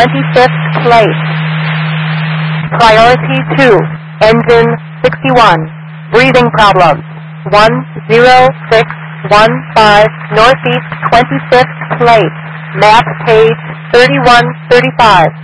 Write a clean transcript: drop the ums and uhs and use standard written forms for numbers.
25th place. Priority 2, engine 61, breathing problems, 10615, northeast 25th place, map page 3135.